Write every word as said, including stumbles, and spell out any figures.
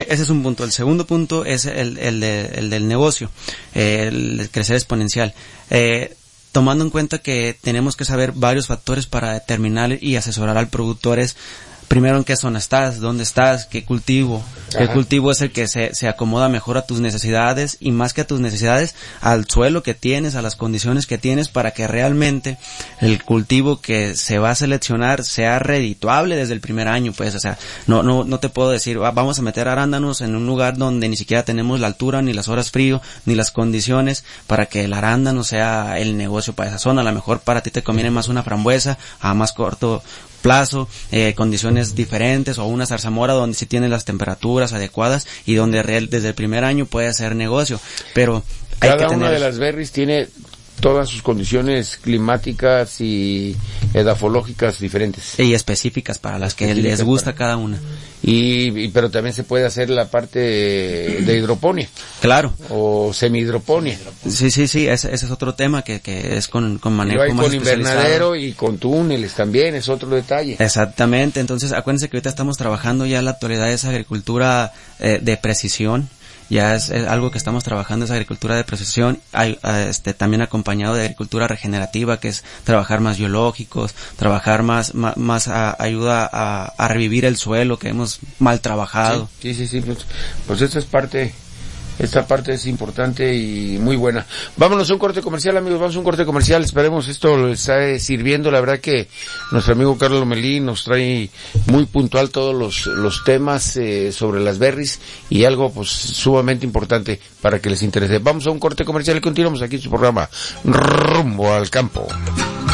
ese es un punto. El segundo punto es el, el, de, el del negocio, eh, el de crecer exponencial. Eh, tomando en cuenta que tenemos que saber varios factores para determinar y asesorar al productor es, primero, en qué zona estás, dónde estás, qué cultivo. Ajá. El cultivo es el que se, se acomoda mejor a tus necesidades y más que a tus necesidades, al suelo que tienes, a las condiciones que tienes para que realmente el cultivo que se va a seleccionar sea redituable desde el primer año, pues, o sea, no, no, no te puedo decir, vamos a meter arándanos en un lugar donde ni siquiera tenemos la altura, ni las horas frío, ni las condiciones para que el arándano sea el negocio para esa zona. A lo mejor para ti te conviene más una frambuesa a más corto plazo, eh, condiciones diferentes, o una zarzamora donde sí tiene las temperaturas adecuadas y donde real, desde el primer año puede hacer negocio, pero hay cada que tener... una de las berries tiene todas sus condiciones climáticas y edafológicas diferentes y específicas para las que les gusta cada una. Y, y pero también se puede hacer la parte de hidroponía. Claro. O semihidroponía. Sí, sí, sí, ese, ese es otro tema que, que es con, con manejo y más con invernadero y con túneles también, es otro detalle. Exactamente, entonces acuérdense que ahorita estamos trabajando ya en la actualidad esa agricultura eh, de precisión. Ya es, es algo que estamos trabajando, es agricultura de precisión, hay, este, también acompañado de agricultura regenerativa, que es trabajar más biológicos, trabajar más, más, más a, ayuda a, a revivir el suelo que hemos mal trabajado. Sí, sí, sí, pues, pues esta es parte, esta parte es importante y muy buena. Vámonos a un corte comercial, amigos, vamos a un corte comercial, esperemos esto lo está sirviendo. La verdad que nuestro amigo Carlos Lomelí nos trae muy puntual todos los, los temas eh, sobre las berries y algo pues sumamente importante para que les interese. Vamos a un corte comercial y continuamos aquí en su programa Rumbo al Campo.